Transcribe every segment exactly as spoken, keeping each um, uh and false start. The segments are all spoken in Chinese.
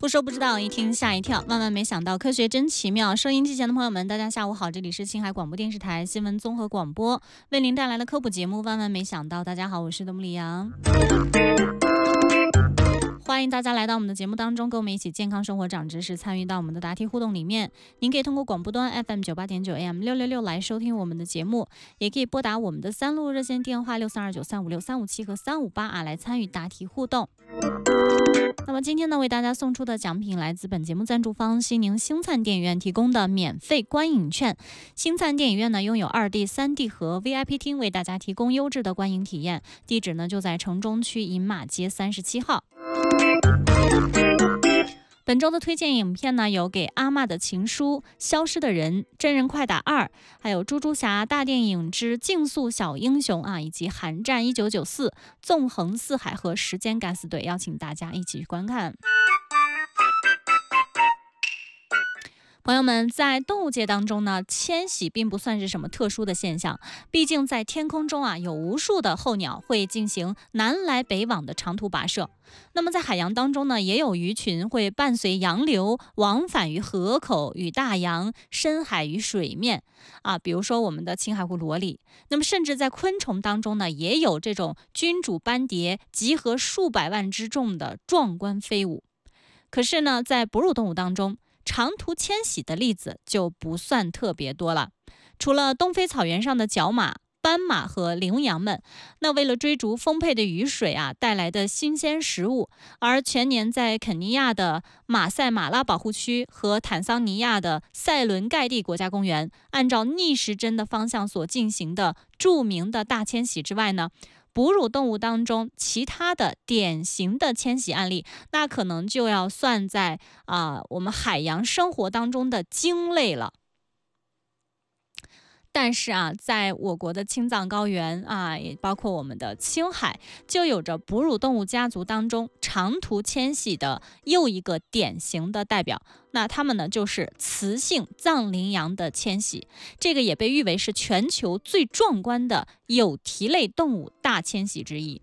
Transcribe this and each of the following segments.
不说不知道，一听吓一跳，万万没想到，科学真奇妙。收音机前的朋友们，大家下午好，这里是青海广播电视台新闻综合广播，为您带来的科普节目《万万没想到》。大家好，我是德木里阳，欢迎大家来到我们的节目当中，跟我们一起健康生活长知识，参与到我们的答题互动里面。您可以通过广播端 F M 九八点九 A M 六六六来收听我们的节目，也可以拨打我们的三路热线电话六三二九三五六三五七和三五八啊来参与答题互动。那么今天呢，为大家送出的奖品来自本节目赞助方西宁星灿电影院提供的免费观影券。星灿电影院呢拥有 二 D、三 D 和 V I P 厅，为大家提供优质的观影体验。地址呢就在城中区银马街三十七号。本周的推荐影片呢有《给阿嬷的情书》、《消失的人》、《真人快打二》，还有《猪猪侠大电影之竞速小英雄》啊，以及《寒战一九九四》、《纵横四海》和《时间敢死队》，邀请大家一起去观看。朋友们，在动物界当中呢，迁徙并不算是什么特殊的现象，毕竟在天空中啊，有无数的候鸟会进行南来北往的长途跋涉。那么在海洋当中呢，也有鱼群会伴随洋流往返于河口与大洋、深海与水面啊，比如说我们的青海湖罗里。那么甚至在昆虫当中呢，也有这种君主斑蝶集合数百万之众的壮观飞舞。可是呢，在哺乳动物当中，长途迁徙的例子就不算特别多了。除了东非草原上的角马、斑马和羚羊们，那为了追逐丰沛的雨水啊带来的新鲜食物，而全年在肯尼亚的马赛马拉保护区和坦桑尼亚的塞伦盖蒂国家公园，按照逆时针的方向所进行的著名的大迁徙之外呢，哺乳动物当中其他的典型的迁徙案例，那可能就要算在啊、呃、我们海洋生活当中的鲸类了。但是啊，在我国的青藏高原啊，也包括我们的青海，就有着哺乳动物家族当中长途迁徙的又一个典型的代表。那它们呢，就是雌性藏羚羊的迁徙，这个也被誉为是全球最壮观的有蹄类动物大迁徙之一。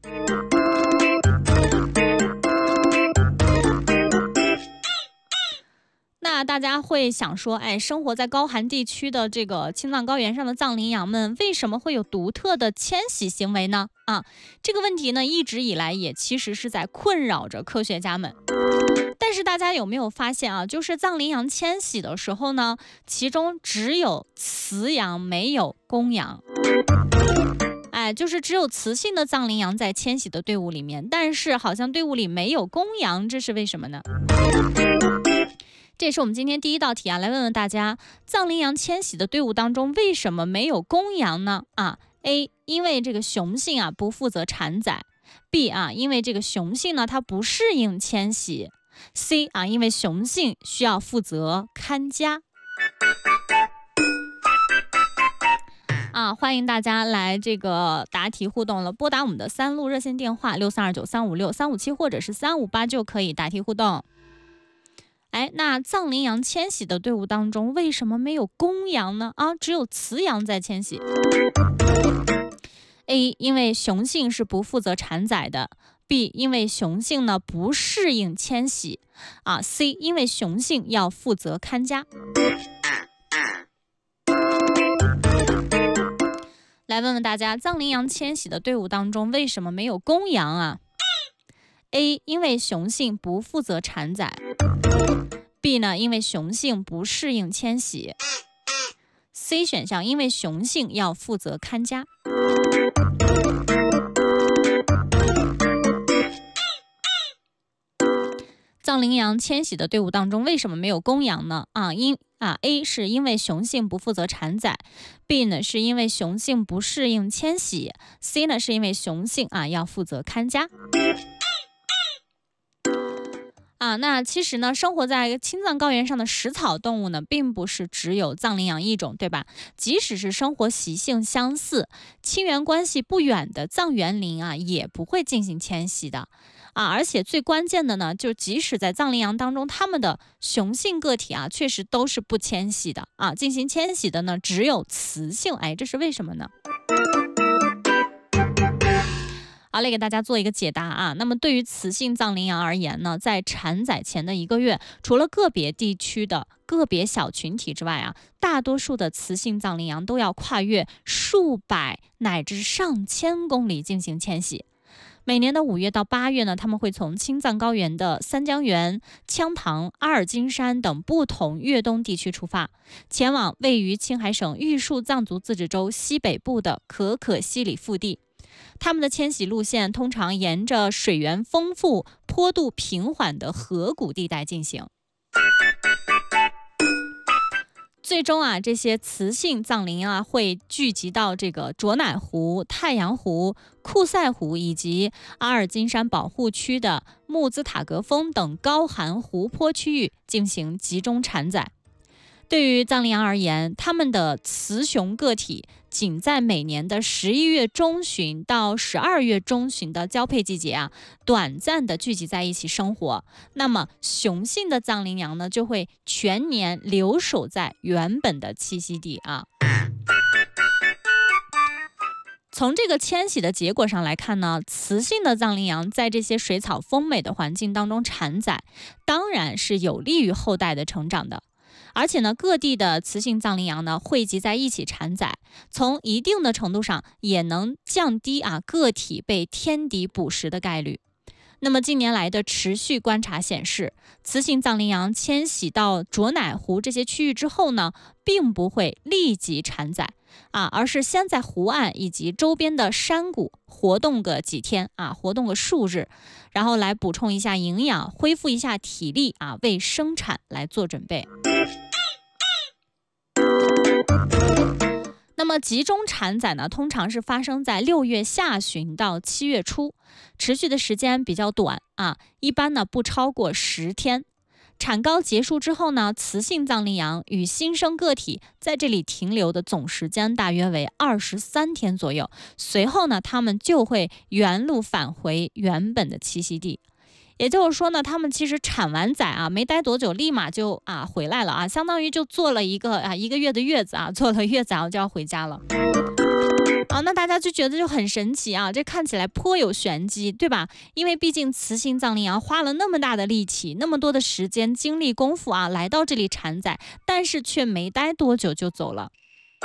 那大家会想说，哎，生活在高寒地区的这个青藏高原上的藏羚羊们，为什么会有独特的迁徙行为呢？啊，这个问题呢，一直以来也其实是在困扰着科学家们。但是大家有没有发现啊，就是藏羚羊迁徙的时候呢，其中只有雌羊没有公羊。哎，就是只有雌性的藏羚羊在迁徙的队伍里面，但是好像队伍里没有公羊，这是为什么呢？这也是我们今天第一道题啊，来问问大家，藏羚羊迁徙的队伍当中为什么没有公羊呢？啊 ，A， 因为这个雄性啊不负责产崽 ；B 啊，因为这个雄性呢它不适应迁徙 ；C 啊，因为雄性需要负责看家。啊，欢迎大家来这个答题互动了，拨打我们的三路热线电话六三二九三五六三五七或者是三五八就可以答题互动。哎，那藏羚羊迁徙的队伍当中，为什么没有公羊呢？啊，只有雌羊在迁徙。A， 因为雄性是不负责产崽的。B， 因为雄性呢不适应迁徙。啊 ，C， 因为雄性要负责看家。来问问大家，藏羚羊迁徙的队伍当中，为什么没有公羊啊？A， 因为雄性不负责产崽。B 呢，因为雄性不适应迁徙。C 选项，因为雄性要负责看家。藏羚羊迁徙的队伍当中，为什么没有公羊呢？啊，因啊 A 是因为雄性不负责产崽 ，B 呢是因为雄性不适应迁徙 ，C 呢是因为雄性啊要负责看家。啊，那其实呢，生活在青藏高原上的食草动物呢，并不是只有藏羚羊一种，对吧？即使是生活习性相似、亲缘关系不远的藏原羚啊，也不会进行迁徙的。啊，而且最关键的呢，就即使在藏羚羊当中，它们的雄性个体啊，确实都是不迁徙的啊，进行迁徙的呢，只有雌性。哎，这是为什么呢？ 好，来给大家做一个解答啊。那么对于雌性藏羚羊而言呢，在产崽前的一个月，除了个别地区的个别小群体之外啊，大多数的雌性藏羚羊都要跨越数百乃至上千公里进行迁徙。每年的五月到八月呢，他们会从青藏高原的三江源、羌塘、阿尔金山等不同越冬地区出发，前往位于青海省玉树藏族自治州西北部的可可西里腹地。他们的迁徙路线通常沿着水源丰富、坡度平缓的河谷地带进行。最终啊，这些雌性藏羚啊会聚集到这个卓乃湖、太阳湖、库赛湖以及阿尔金山保护区的木兹塔格峰等高寒湖泊区域进行集中产崽。对于藏羚羊而言，它们的雌雄个体仅在每年的十一月中旬到十二月中旬的交配季节啊，短暂的聚集在一起生活。那么雄性的藏羚羊呢，就会全年留守在原本的栖息地啊。从这个迁徙的结果上来看呢，雌性的藏羚羊在这些水草丰美的环境当中产崽，当然是有利于后代的成长的。而且呢，各地的雌性藏羚羊呢汇集在一起产崽，从一定的程度上也能降低啊个体被天敌捕食的概率。那么近年来的持续观察显示，雌性藏羚羊迁徙到卓乃湖这些区域之后呢，并不会立即产崽啊，而是先在湖岸以及周边的山谷活动个几天啊，活动个数日，然后来补充一下营养，恢复一下体力啊，为生产来做准备。那么集中产崽呢，通常是发生在六月下旬到七月初，持续的时间比较短啊，一般呢不超过十天。产膏结束之后呢，雌性藏羚羊与新生个体在这里停留的总时间大约为二十三天左右，随后呢，它们就会原路返回原本的栖息地。也就是说呢，他们其实产完崽啊，没待多久，立马就啊回来了啊，相当于就做了一个啊一个月的月子啊，做了月子然后就要回家了。啊，那大家就觉得就很神奇啊，这看起来颇有玄机，对吧？因为毕竟雌性藏羚羊花了那么大的力气，那么多的时间、精力、功夫啊，来到这里产崽，但是却没待多久就走了。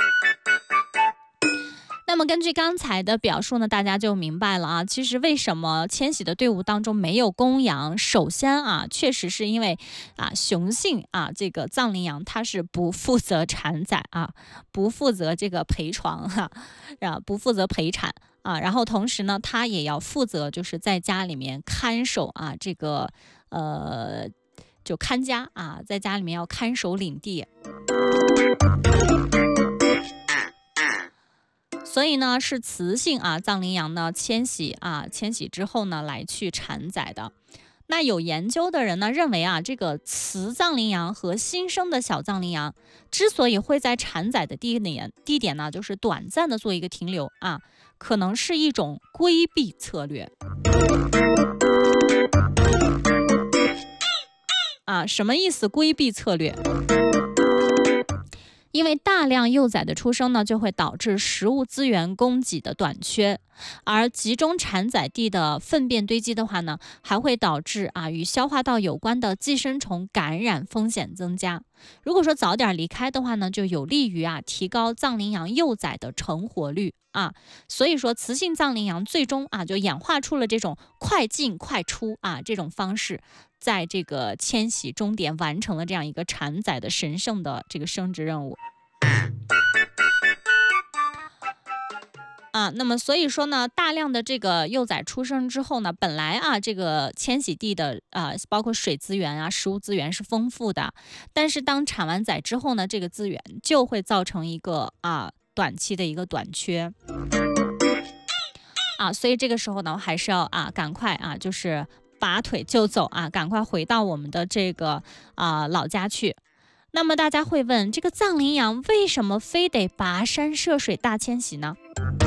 那么根据刚才的表述呢，大家就明白了啊，其实为什么迁徙的队伍当中没有公羊？首先啊，确实是因为啊雄性啊这个藏羚羊它是不负责产崽啊，不负责这个陪床哈，啊不负责陪产啊，然后同时呢，它也要负责就是在家里面看守啊这个呃就看家啊，在家里面要看守领地。所以呢，是雌性啊藏羚羊呢迁徙啊迁徙之后呢来去产崽的。那有研究的人呢认为啊，这个雌藏羚羊和新生的小藏羚羊之所以会在产崽的地点地点呢，就是短暂的做一个停留啊，可能是一种规避策略。啊，什么意思？规避策略？因为大量幼崽的出生呢，就会导致食物资源供给的短缺，而集中产崽地的粪便堆积的话呢，还会导致啊与消化道有关的寄生虫感染风险增加。如果说早点离开的话呢，就有利于啊提高藏羚羊幼崽的成活率啊。所以说，雌性藏羚羊最终啊就演化出了这种快进快出啊这种方式，在这个迁徙终点完成了这样一个产崽的神圣的这个生殖任务。啊，那么所以说呢，大量的这个幼崽出生之后呢，本来啊这个迁徙地的啊包括水资源啊、食物资源是丰富的，但是当产完崽之后呢，这个资源就会造成一个啊短期的一个短缺。啊，所以这个时候呢，还是要啊赶快啊就是拔腿就走啊，赶快回到我们的这个啊老家去。那么大家会问，这个藏羚羊为什么非得跋山涉水大迁徙呢？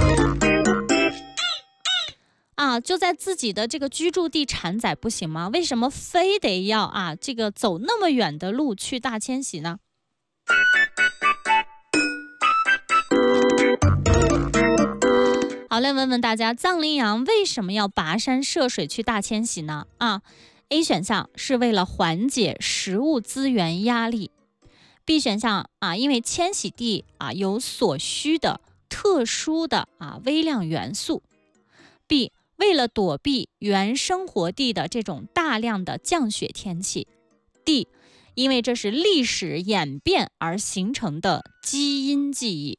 啊，就在自己的这个居住地产崽不行吗？为什么非得要啊这个走那么远的路去大迁徙呢？ 好嘞，问问大家，藏羚羊为什么要跋山涉水去大迁徙呢？啊 ，A 选项是为了缓解食物资源压力 ，B 选项啊，因为迁徙地啊有所需的特殊的啊微量元素 ，B 为了躲避原生活地的这种大量的降雪天气 ，D 因为这是历史演变而形成的基因记忆。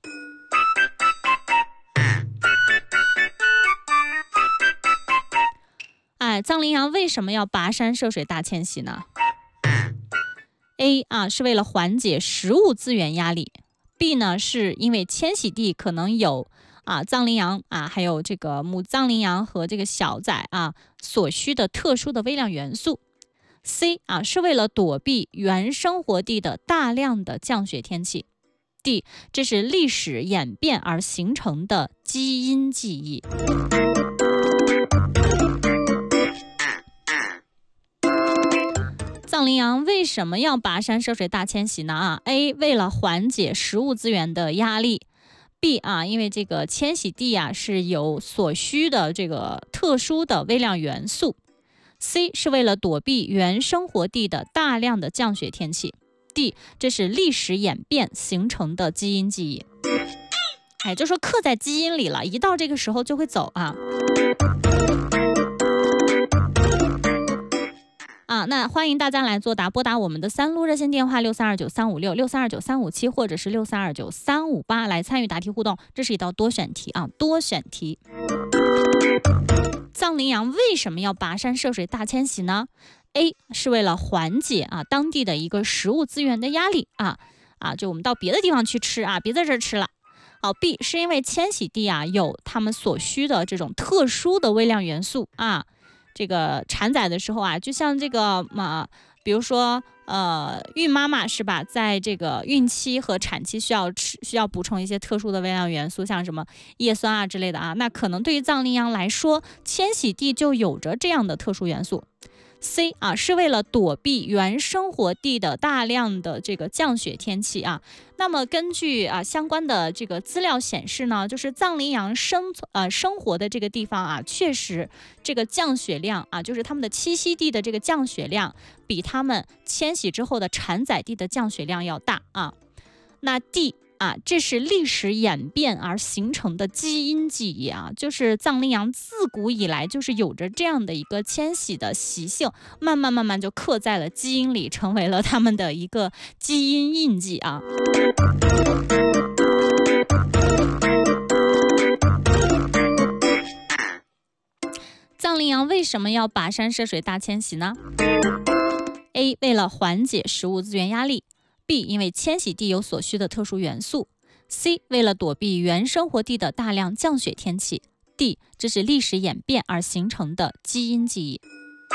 哎，藏羚羊为什么要跋山涉水大迁徙呢 ？A 啊，是为了缓解食物资源压力 ；B 呢，是因为迁徙地可能有啊藏羚羊啊，还有这个母藏羚羊和这个小崽啊所需的特殊的微量元素。C 啊，是为了躲避原生活地的大量的降雪天气。D 这是历史演变而形成的基因记忆。藏羚羊为什么要跋山涉水大迁徙呢？啊 ，A 为了缓解食物资源的压力 ，B 啊，因为这个迁徙地啊是有所需的这个特殊的微量元素 ，C 是为了躲避原生活地的大量的降雪天气 ，D 这是历史演变形成的基因记忆。哎，就说刻在基因里了，一到这个时候就会走啊。啊，那欢迎大家来作答，拨打我们的三路热线电话六三二九三五六六三二九三五七或者是六三二九三五八来参与答题互动。这是一道多选题啊，多选题。藏羚羊为什么要跋山涉水大迁徙呢 ？A 是为了缓解啊当地的一个食物资源的压力啊啊，就我们到别的地方去吃啊，别在这儿吃了。好 ，B 是因为迁徙地啊有他们所需的这种特殊的微量元素啊。这个产崽的时候啊，就像这个嘛、呃，比如说呃，孕妈妈是吧，在这个孕期和产期需要吃需要补充一些特殊的微量元素，像什么叶酸啊之类的啊。那可能对于藏羚羊来说，迁徙地就有着这样的特殊元素。C 啊，是为了躲避原生活地的大量的这个降雪天气啊。那么根据啊相关的这个资料显示呢，就是藏羚羊生呃生活的这个地方啊，确实这个降雪量啊，就是它们的栖息地的这个降雪量，比它们迁徙之后的产崽地的降雪量要大啊。那 D。啊，这是历史演变而形成的基因记忆啊，就是藏羚羊自古以来就是有着这样的一个迁徙的习性，慢慢慢慢就刻在了基因里，成为了他们的一个基因印记啊。藏羚羊为什么要跋山涉水大迁徙呢 ？A 为了缓解食物资源压力。B 因为迁徙地有所需的特殊元素 ，C 为了躲避原生活地的大量降雪天气 ，D 这是历史演变而形成的基因记忆。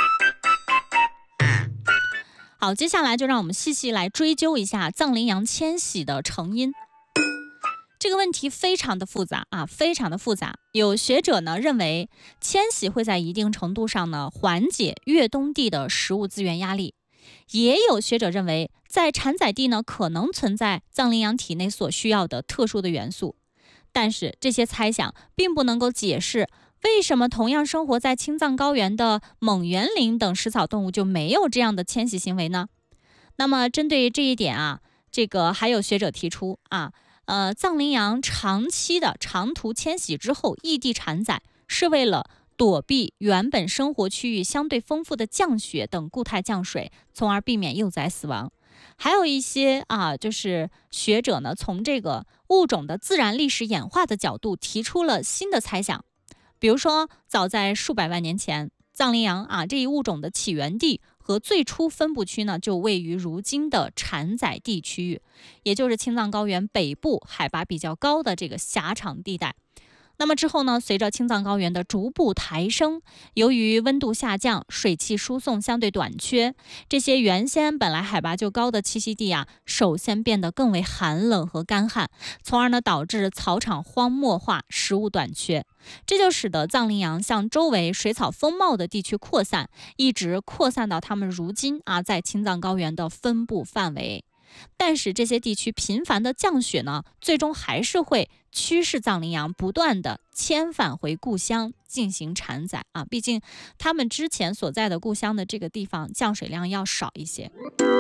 好，接下来就让我们细细来追究一下藏羚羊迁徙的成因。这个问题非常的复杂啊，非常的复杂。有学者呢认为，迁徙会在一定程度上呢缓解越冬地的食物资源压力。也有学者认为，在产崽地呢可能存在藏羚羊体内所需要的特殊的元素，但是这些猜想并不能够解释为什么同样生活在青藏高原的蒙原羚等食草动物就没有这样的迁徙行为呢？那么针对这一点啊，这个还有学者提出啊，呃，藏羚羊长期的长途迁徙之后异地产崽，是为了躲避原本生活区域相对丰富的降雪等固态降水，从而避免幼崽死亡。还有一些啊，就是学者呢，从这个物种的自然历史演化的角度提出了新的猜想。比如说，早在数百万年前，藏羚羊啊这一物种的起源地和最初分布区呢，就位于如今的产崽地区域，也就是青藏高原北部海拔比较高的这个狭长地带。那么之后呢，随着青藏高原的逐步抬升，由于温度下降，水汽输送相对短缺，这些原先本来海拔就高的栖息地啊，首先变得更为寒冷和干旱，从而呢导致草场荒漠化，食物短缺。这就使得藏羚羊向周围水草丰茂的地区扩散，一直扩散到它们如今啊在青藏高原的分布范围。 但是这些地区频繁的降雪呢，最终还是会驱使藏羚羊不断的迁返回故乡进行产崽啊，毕竟他们之前所在的故乡的这个地方降水量要少一些。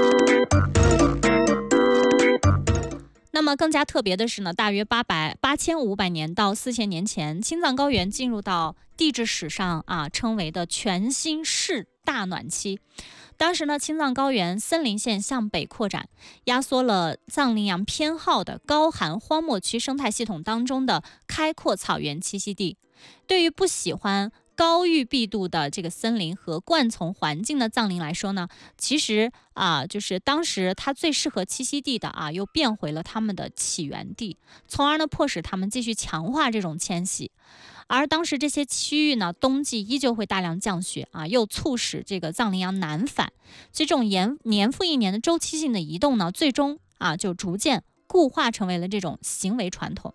那么更加特别的是呢，大约八百八千五百年到四千年前，青藏高原进入到地质史上啊称为的全新世大暖期。当时呢，青藏高原森林线向北扩展，压缩了藏羚羊偏好的高寒荒漠区生态系统当中的开阔草原栖息地。对于不喜欢高郁密度的这个森林和灌丛环境的藏羚来说呢，其实啊，就是当时它最适合栖息地的啊，又变回了它们的起源地，从而呢，迫使它们继续强化这种迁徙。而当时这些区域呢，冬季依旧会大量降雪啊，又促使这个藏羚羊南返，所以这种年年复一年的周期性的移动呢，最终啊，就逐渐固化成为了这种行为传统。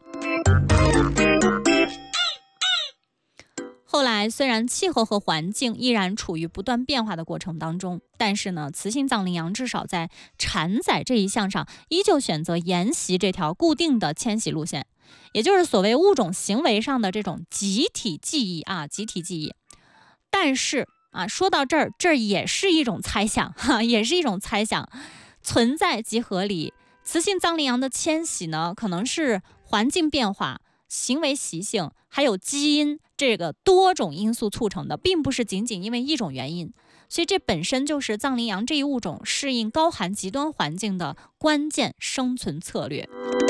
后来，虽然气候和环境依然处于不断变化的过程当中，但是呢，雌性藏羚羊至少在产崽这一项上，依旧选择沿袭这条固定的迁徙路线，也就是所谓物种行为上的这种集体记忆啊，集体记忆。但是啊，说到这儿，这也是一种猜想，哈，也是一种猜想，存在即合理。雌性藏羚羊的迁徙呢，可能是环境变化、行为习性，还有基因这个多种因素促成的，并不是仅仅因为一种原因。所以这本身就是藏羚羊这一物种适应高寒极端环境的关键生存策略。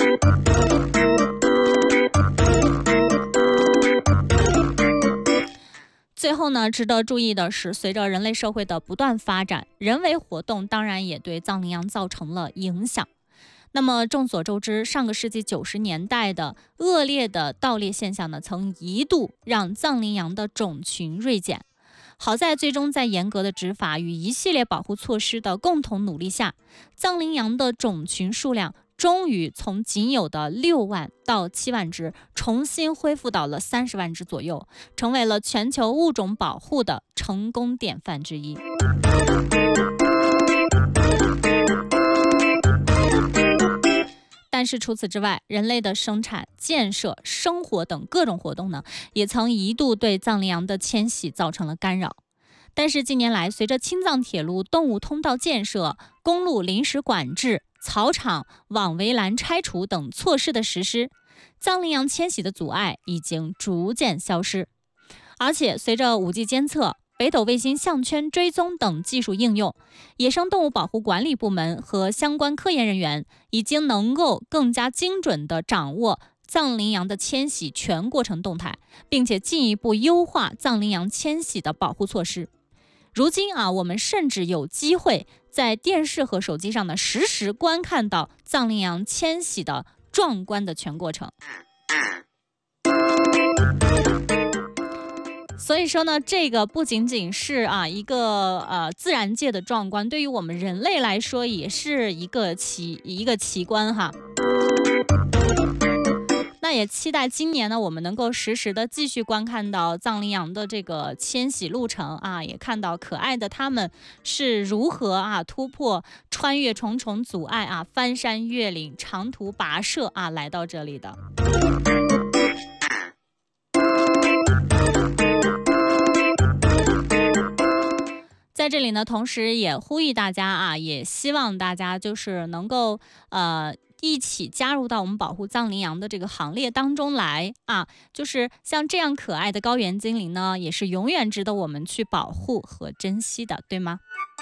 最后呢，值得注意的是，随着人类社会的不断发展，人为活动当然也对藏羚羊造成了影响。那么众所周知，上个世纪九十年代的恶劣的盗猎现象呢，曾一度让藏羚羊的种群锐减。好在最终在严格的执法与一系列保护措施的共同努力下，藏羚羊的种群数量终于从仅有的六万到七万只，重新恢复到了三十万只左右，成为了全球物种保护的成功典范之一。但是除此之外，人类的生产、建设、生活等各种活动呢，也曾一度对藏羚羊的迁徙造成了干扰。但是近年来，随着青藏铁路动物通道建设、公路临时管制、草场网围栏拆除等措施的实施，藏羚羊迁徙的阻碍已经逐渐消失。而且随着 五 G 监测、北斗卫星项圈追踪等技术应用，野生动物保护管理部门和相关科研人员已经能够更加精准地掌握藏羚羊的迁徙全过程动态，并且进一步优化藏羚羊迁徙的保护措施。如今啊，我们甚至有机会在电视和手机上呢，实时观看到藏羚羊迁徙的壮观的全过程。所以说呢，这个不仅仅是啊一个呃自然界的壮观，对于我们人类来说也是一个奇一个奇观哈。那也期待今年呢，我们能够实时的继续观看到藏羚羊的这个迁徙路程啊，也看到可爱的它们是如何啊突破穿越重重阻碍啊，翻山越岭，长途跋涉啊来到这里的。在这里呢，同时也呼吁大家啊，也希望大家就是能够呃一起加入到我们保护藏羚羊的这个行列当中来啊，就是像这样可爱的高原精灵呢，也是永远值得我们去保护和珍惜的，对吗？